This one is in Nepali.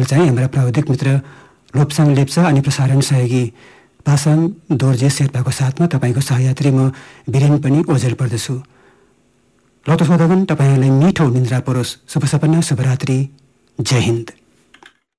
चाहिँ हाम्रा प्राविधिक मित्र लोप्साङ लेप्चा अनि प्रसारण सहयोगी पासाङ दोर्जे शेर्पाको साथमा तपाईँको सहयात्री म वीरेन पनि ओझेल पर्दछु। ल त श्रोतागण, तपाईँलाई मिठो निन्द्रा परोस्। शुभ सपना, शुभरात्रि, जय हिन्द।